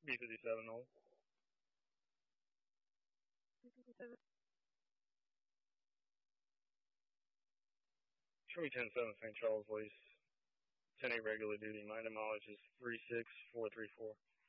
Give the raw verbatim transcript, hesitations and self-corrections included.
B fifty-seven old. Show me ten seven Saint Charles, please. ten eight regular duty. My mileage is three six four three four.